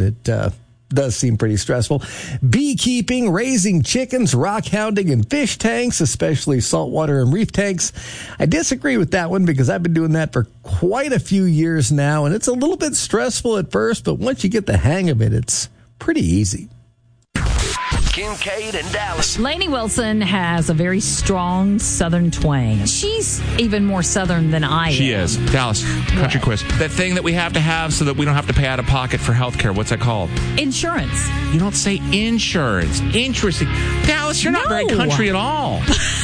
and it does seem pretty stressful. Beekeeping, raising chickens, rock hounding, and fish tanks, especially saltwater and reef tanks. I disagree with that one because I've been doing that for quite a few years now, and it's a little bit stressful at first, but once you get the hang of it, it's pretty easy. Kincaid and Dallas. Lainey Wilson has a very strong Southern twang. She's even more Southern than I am. She is. Dallas, country quiz. That thing that we have to have so that we don't have to pay out of pocket for health care. What's that called? Insurance. You don't say insurance. Interesting. Dallas, you're not very country at all.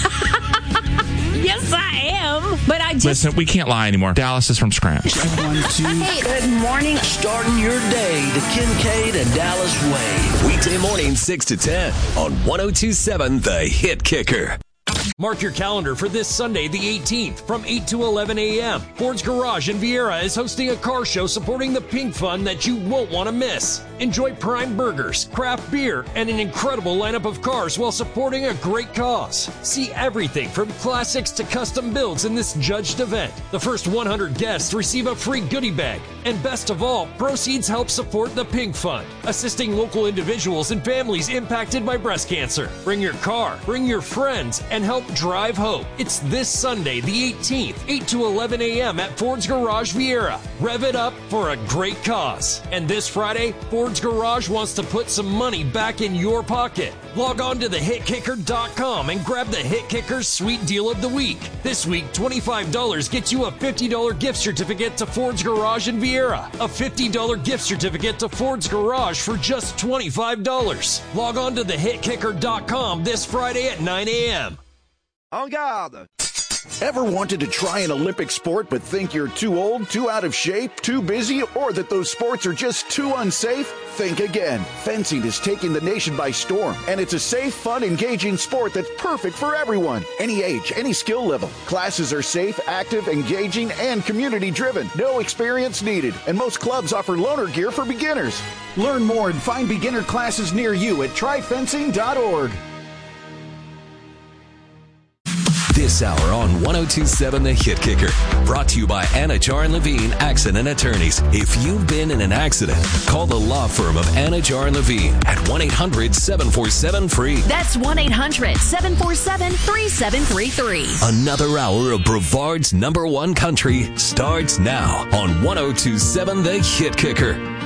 Yes, I am. But I just... Listen, we can't lie anymore. Dallas is from scratch. 1, 2. Good morning. Starting your day the Kincaid and Dallas way. Weekday morning, 6 to 10 on 102.7 The Hit Kicker. Mark your calendar for this Sunday, the 18th, from 8 to 11 a.m. Ford's Garage in Viera is hosting a car show supporting the Pink Fund that you won't want to miss. Enjoy prime burgers, craft beer, and an incredible lineup of cars while supporting a great cause. See everything from classics to custom builds in this judged event. The first 100 guests receive a free goodie bag. And best of all, proceeds help support the Pink Fund, assisting local individuals and families impacted by breast cancer. Bring your car, bring your friends, and help drive hope. It's this Sunday, the 18th, 8 to 11 a.m. at Ford's Garage Viera. Rev it up for a great cause. And this Friday, Ford's Garage wants to put some money back in your pocket. Log on to thehitkicker.com and grab the Hit Kicker's Sweet Deal of the Week. This week, $25 gets you a $50 gift certificate to Ford's Garage in Viera. A $50 gift certificate to Ford's Garage for just $25. Log on to thehitkicker.com this Friday at 9 a.m. En garde! Ever wanted to try an Olympic sport but think you're too old, too out of shape, too busy, or that those sports are just too unsafe? Think again. Fencing is taking the nation by storm, and it's a safe, fun, engaging sport that's perfect for everyone. Any age, any skill level. Classes are safe, active, engaging, and community-driven. No experience needed, and most clubs offer loaner gear for beginners. Learn more and find beginner classes near you at tryfencing.org. This hour on 102.7 The Hit Kicker. Brought to you by Anajar and Levine Accident Attorneys. If you've been in an accident, call the law firm of Anajar and Levine at 1-800-747-FREE. That's 1-800-747-3733. Another hour of Brevard's #1 country starts now on 102.7 The Hit Kicker.